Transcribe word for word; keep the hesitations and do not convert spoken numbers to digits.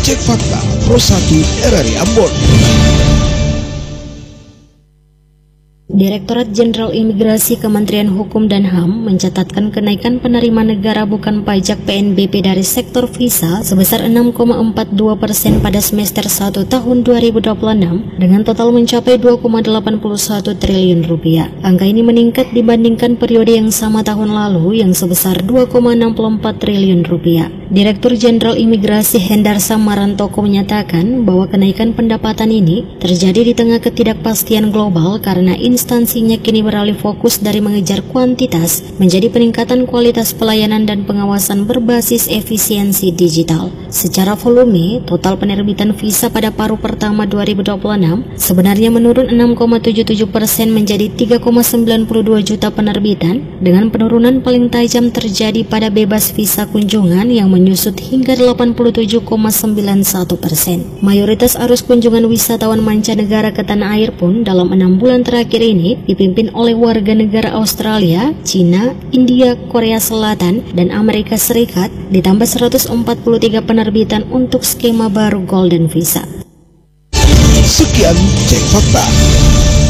Cek Fakta Pro satu R R I Ambon. Direktorat Jenderal Imigrasi Kementerian Hukum dan H A M mencatatkan kenaikan penerimaan negara bukan pajak P N B P dari sektor visa sebesar enam koma empat dua persen pada semester satu tahun dua ribu dua puluh enam dengan total mencapai dua koma delapan satu triliun rupiah. Angka ini meningkat dibandingkan periode yang sama tahun lalu yang sebesar dua koma enam empat triliun rupiah. Direktur Jenderal Imigrasi Hendarsa Marantoko menyatakan bahwa kenaikan pendapatan ini terjadi di tengah ketidakpastian global karena instansinya kini beralih fokus dari mengejar kuantitas menjadi peningkatan kualitas pelayanan dan pengawasan berbasis efisiensi digital. Secara volume, total penerbitan visa pada paruh pertama dua ribu dua puluh enam sebenarnya menurun enam koma tujuh tujuh persen menjadi tiga koma sembilan dua juta penerbitan, dengan penurunan paling tajam terjadi pada bebas visa kunjungan yang menyusut hingga delapan puluh tujuh koma sembilan satu persen. Mayoritas arus kunjungan wisatawan mancanegara ke tanah air pun dalam enam bulan terakhir ini dipimpin oleh warga negara Australia, Cina, India, Korea Selatan, dan Amerika Serikat, ditambah seratus empat puluh tiga penerbitan untuk skema baru Golden Visa. Sekian Cek Fakta.